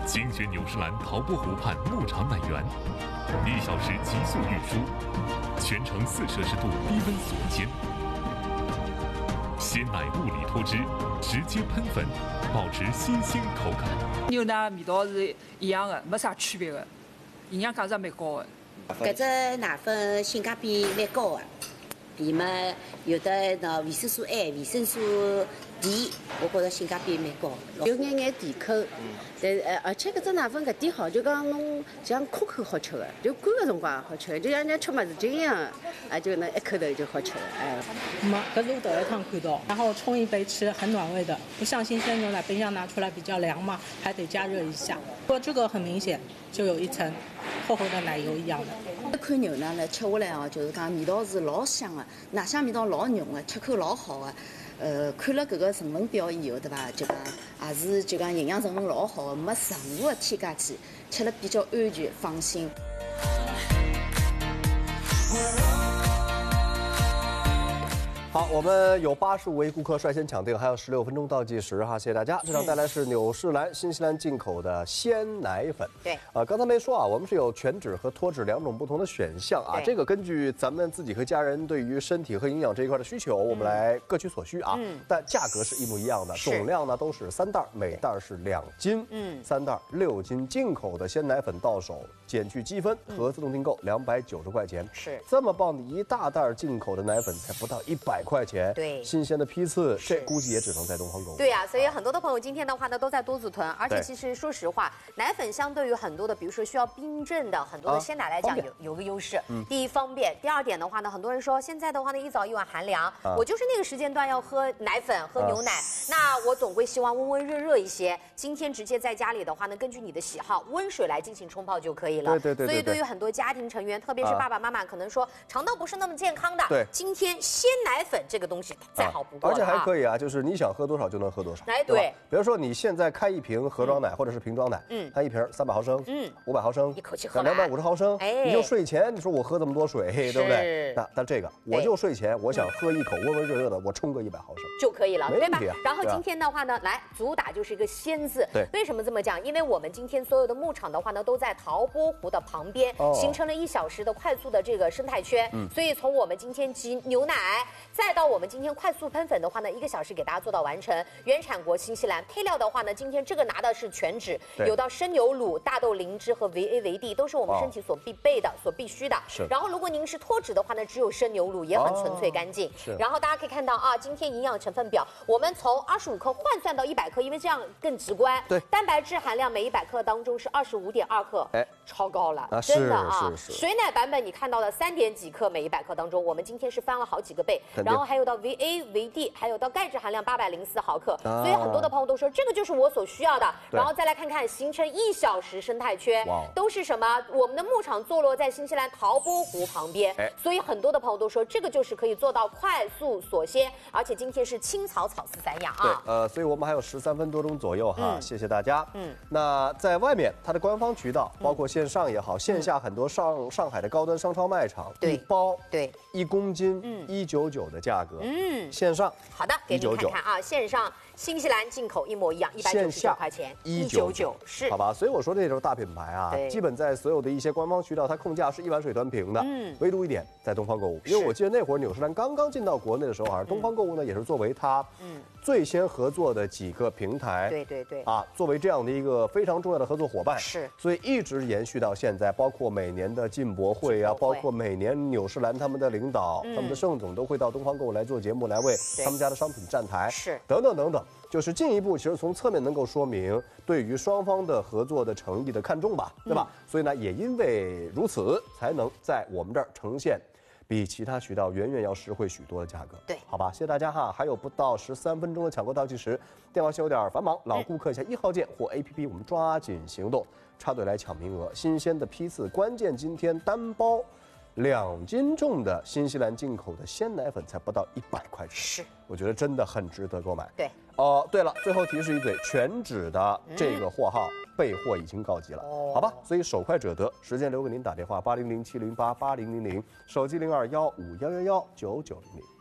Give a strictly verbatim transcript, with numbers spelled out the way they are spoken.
精选纽诗兰陶波湖畔牧场奶源，一小时急速运输，全程四摄氏度低温锁鲜。鲜奶物理脱脂，直接喷粉，保持新鲜口感。 牛奶味道是一样的，没啥区别的，营养价值蛮高的。 搿只奶粉性价比蛮高的，伊么有的喏维生素 A、维生素 D， 我觉着性价比蛮高，有眼眼甜口，但呃而且搿只奶粉搿点好，就讲侬像可口好吃的，就干个辰光也好吃，就像人家吃么子精一样，啊就能一口头就好吃了，哎。 没，搿是我头一趟看到，然后冲一杯吃，很暖胃的，不像新鲜牛奶冰箱拿出来比较凉嘛，还得加热一下。不过这个很明显，就有一层厚厚的奶油一样的。 这款牛奶呢，吃下来哦，就是讲味道是老香的，奶香味道老浓的，吃口老好的。呃，看了搿个成分表以后，对伐？就讲也是就讲营养成分老好的，没任何的添加剂，吃了比较安全放心。 好，我们有八十五位顾客率先抢定，还有十六分钟倒计时哈，谢谢大家。这场带来是纽诗兰新西兰进口的鲜奶粉。 对， 呃，刚才没说啊，我们是有全脂和脱脂两种不同的选项啊。这个根据咱们自己和家人对于身体和营养这一块的需求，我们来各取所需啊。嗯。但价格是一模一样的，总量呢都是三袋，每袋是两斤。嗯。三袋六斤，进口的鲜奶粉到手，减去积分和自动订购两百九十块钱。 是。 这么棒的一大袋进口的奶粉才不到一百块钱， 对， 新鲜的批次，这估计也只能在东方购物。 对呀、啊，所以很多的朋友今天的话呢，都在多子囤，而且其实说实话，奶粉相对于很多的，比如说需要冰镇的很多的鲜奶来讲，有、啊、有个优势。嗯，第一方便，第二点的话呢，很多人说现在的话呢，一早一晚寒凉，啊、我就是那个时间段要喝奶粉、喝牛奶，啊、那我总归希望温温热热一些。今天直接在家里的话呢，根据你的喜好，温水来进行冲泡就可以了。 对对 对, 对, 对。 所以对于很多家庭成员，特别是爸爸妈妈，可能说肠道不是那么健康的， 对， 今天鲜奶粉这个东西再好不过了、啊， 而且还可以啊，就是你想喝多少就能喝多少。 哎，对， 比如说你现在开一瓶盒装奶、嗯、或者是瓶装奶，嗯，它一瓶三百毫升，嗯，五百毫升， 一口气喝两百五十毫升， 哎， 你就睡前你说我喝这么多水，对不对？那但这个我就睡前我想喝一口温温热热的，我冲个一百毫升就可以了，对吧？ 啊、 然后今天的话呢，来主打就是一个鲜字， 对， 为什么这么讲？因为我们今天所有的牧场的话呢，都在陶波湖的旁边，哦、形成了一小时的快速的这个生态圈，嗯，所以从我们今天挤牛奶，再到我们今天快速喷粉的话呢，一个小时给大家做到完成。原产国新西兰，配料的话呢，今天这个拿的是全脂，有到生牛乳、大豆灵芝和维 A 维 D， 都是我们身体所必备的、哦、所必须的。 是。然后如果您是脱脂的话呢，只有生牛乳，也很纯粹干净。哦、 是。 然后大家可以看到啊，今天营养成分表，我们从二十五克换算到一百克，因为这样更直观。 对。 蛋白质含量每一百克当中是二十五点二克，哎，超高了， 啊、 真的啊。 是是是。 水奶版本你看到的三点几克每一百克当中，我们今天是翻了好几个倍。然后还有到维 A 维 D， 还有到钙质含量八百零四毫克。所以很多的朋友都说这个就是我所需要的，然后再来看看形成一小时生态圈，都是什么？我们的牧场坐落在新西兰陶波湖旁边，所以很多的朋友都说这个就是可以做到快速锁鲜，而且今天是青草草饲散养啊。 对，呃，所以我们还有十三分多钟左右哈，嗯、谢谢大家。嗯，那在外面它的官方渠道，包括线上也好，嗯、线下很多上上海的高端商超卖场， 对， 一包对一公斤，嗯，一九九的价格，嗯，线上好的，给您看看啊，线上。新西兰进口一模一样，一百九十九块钱，一九九是， 好吧？所以我说这种大品牌啊，基本在所有的一些官方渠道，它控价是一碗水端平的。嗯，唯独一点在东方购物，因为我记得那会儿纽诗兰刚刚进到国内的时候，好像东方购物呢也是作为它嗯最先合作的几个平台， 对对对啊，作为这样的一个非常重要的合作伙伴， 是， 所以一直延续到现在，包括每年的进博会啊，包括每年纽诗兰他们的领导、他们的盛总都会到东方购物来做节目，来为他们家的商品站台， 是， 等等等等。就是进一步，其实从侧面能够说明对于双方的合作的诚意的看重吧，对吧？嗯、所以呢，也因为如此，才能在我们这儿呈现比其他渠道远远要实惠许多的价格。 对， 好吧，谢谢大家哈，还有不到十三分钟的抢购倒计时，电话线有点繁忙，老顾客下一号键或 A P P， 我们抓紧行动，插队来抢名额。新鲜的批次，关键今天单包两斤重的新西兰进口的鲜奶粉才不到一百块钱， 是， 我觉得真的很值得购买。 对。 哦，对了，最后提示一嘴，全脂的这个货号备货已经告急了，嗯、好吧？所以手快者得，时间留给您打电话八零零七零八八零零零，手机零二幺五幺幺幺九九零零。